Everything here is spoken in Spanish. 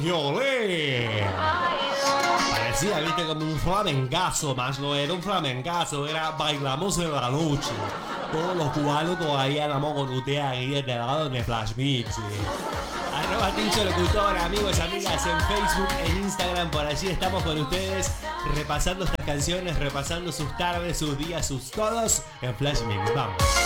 y olé. Parecía, viste, como un flamencazo, más no era un flamencazo, era bailamos en la noche. Todos los cubanos todavía andamos con usted aquí de lado de Flash Mix. Arroba Tincho Locutor, amigos, amigas en Facebook, en Instagram, por allí estamos con ustedes repasando estas canciones, repasando sus tardes, sus días, sus todos en Flash Mix. Vamos.